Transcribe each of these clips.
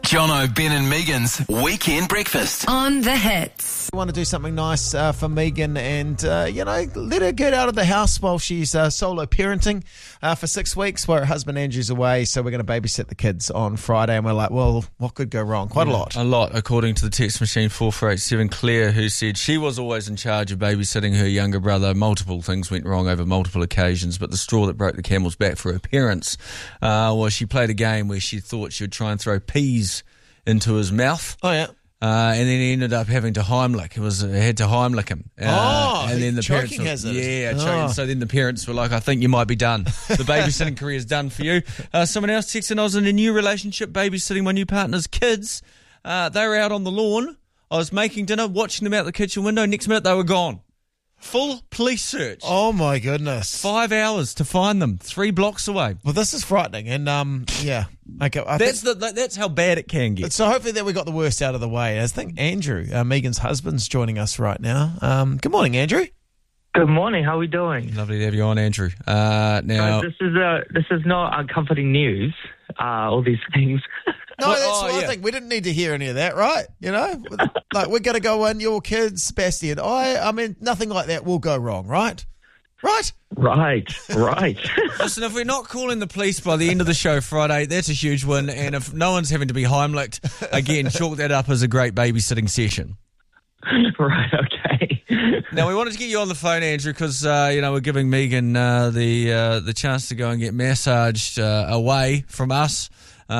Jono, Ben and Megan's Weekend Breakfast. On the Hits. We want to do something nice for Megan and, let her get out of the house while she's solo parenting for 6 weeks while her husband Andrew's away. So we're going to babysit the kids on Friday. And we're like, well, what could go wrong? Quite a lot. A lot, according to the text machine 4487, Claire, who said she was always in charge of babysitting her younger brother. Multiple things went wrong over multiple occasions, but the straw that broke the camel's back for her parents was she played a game where she thought she would try and throw peas into his mouth. Oh, yeah. And then he ended up having to Heimlich. Had to Heimlich him. And then the choking parents hazard. choking. So then the parents were like, I think you might be done. The babysitting career's done for you. Someone else texted, I was in a new relationship babysitting my new partner's kids. They were out on the lawn. I was making dinner, watching them out the kitchen window. Next minute, they were gone. Full police search. Oh, my goodness. 5 hours to find them, 3 blocks away. Well, this is frightening. And, yeah. Okay, That's how bad it can get. So hopefully that we got the worst out of the way. I think Andrew, Megan's husband's joining us right now. Good morning, Andrew. Good morning. How are we doing? Lovely to have you on, Andrew. Now, this is not comforting news. All these things. No, that's what I think. We didn't need to hear any of that, right? You know, like we're going to go in, your kids, Basti and I mean, nothing like that will go wrong, right? Right. Listen, if we're not calling the police by the end of the show Friday, that's a huge win. And if no one's having to be Heimlicked, again, chalk that up as a great babysitting session. Right, okay. Now, we wanted to get you on the phone, Andrew, because, we're giving Megan the chance to go and get massaged away from us.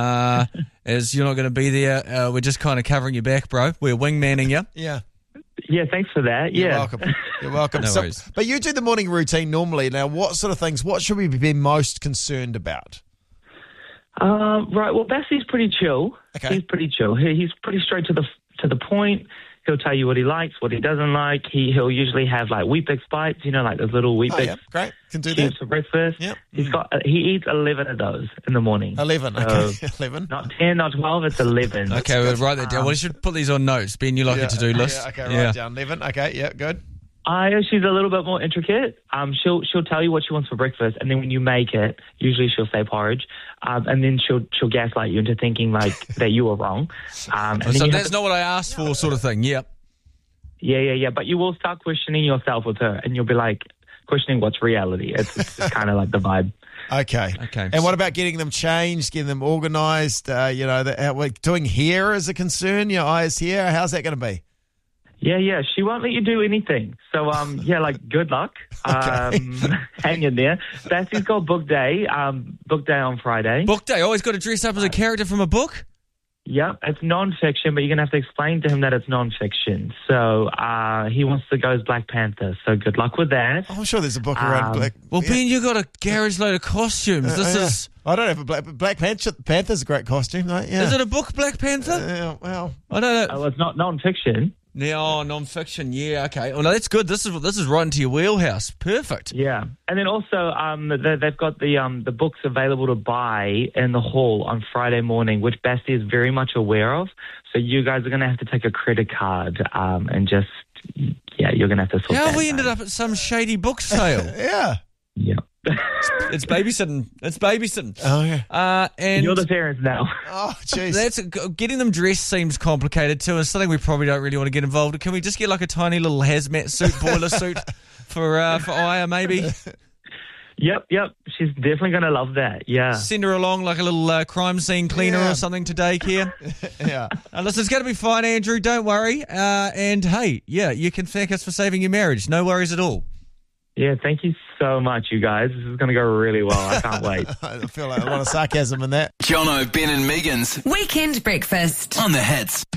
As you're not going to be there, we're just kind of covering your back, bro. We're wingmanning you. Yeah. Yeah, thanks for that. You're welcome. You're welcome. No worries. But you do the morning routine normally. Now, what sort of things, what should we be most concerned about? Right, well, Basti's pretty chill. Okay. He's pretty chill. He's pretty straight to the point. He'll tell you what he likes, what he doesn't like. He'll usually have like Weet-Bix bites, like those little Weet-Bix. Yeah, great. Can do cubes that. for breakfast. Yep. He eats 11 of those in the morning. 11, okay. 11. Not 10, not 12, it's 11. Okay, we'll write that down. Well, you should put these on notes. Ben, you like a to-do list. Yeah, okay, write down 11. Okay, yeah, good. She's a little bit more intricate. She'll tell you what she wants for breakfast, and then when you make it, usually she'll say porridge, and then she'll gaslight you into thinking like that you were wrong. So that's not what I asked for, sort of thing. Yep. Yeah. But you will start questioning yourself with her, and you'll be like questioning what's reality. It's kind of like the vibe. Okay. And what about getting them changed, getting them organised? Doing hair is a concern. Your eyes, hair. How's that going to be? Yeah. She won't let you do anything. So, good luck. Hang in there. Basti's got book day on Friday. Book day? Always got to dress up as a character from a book? Yep, it's non-fiction, but you're going to have to explain to him that it's non-fiction. So he wants to go as Black Panther, so good luck with that. I'm sure there's a book around Black... Well, Ben, you got a garage load of costumes. I don't have a Black Panther's a great costume, right? Yeah. Is it a book, Black Panther? Well... I don't know. Oh, it's not non-fiction. No, non-fiction, yeah, okay. Well, no, that's good. This is right into your wheelhouse. Perfect. Yeah. And then also they've got the books available to buy in the hall on Friday morning, which Basti is very much aware of. So you guys are going to have to take a credit card and just, you're going to have to sort that out. How we ended up at some shady book sale? Yeah. It's babysitting. Oh, yeah. And you're the parents now. Oh, jeez. Getting them dressed seems complicated too, and something we probably don't really want to get involved in. Can we just get like a tiny little hazmat suit, boiler suit for Aya maybe? Yep. She's definitely going to love that. Yeah. Send her along like a little crime scene cleaner or something to daycare. Yeah. Listen, it's going to be fine, Andrew. Don't worry. And hey, you can thank us for saving your marriage. No worries at all. Yeah, thank you so much, you guys. This is going to go really well. I can't wait. I feel like a lot of sarcasm in that. Jono, Ben and Megan's Weekend Breakfast. On the Hits.